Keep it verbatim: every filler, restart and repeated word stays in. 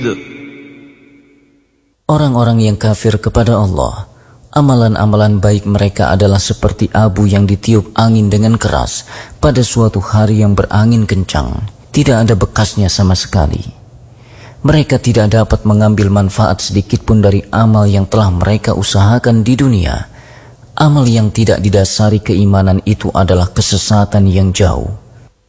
Orang-orang yang kafir kepada Allah, amalan-amalan baik mereka adalah seperti abu yang ditiup angin dengan keras pada suatu hari yang berangin kencang. Tidak ada bekasnya sama sekali. Mereka tidak dapat mengambil manfaat sedikit pun dari amal yang telah mereka usahakan di dunia. Amal yang tidak didasari keimanan itu adalah kesesatan yang jauh.